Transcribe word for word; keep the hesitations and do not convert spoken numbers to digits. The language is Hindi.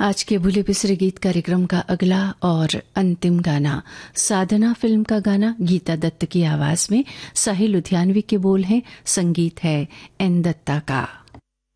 आज के भूले बिसरे गीत कार्यक्रम का अगला और अंतिम गाना साधना फिल्म का गाना गीता दत्त की आवाज में साहिल लुधियानवी के बोल हैं, संगीत है एन दत्ता का।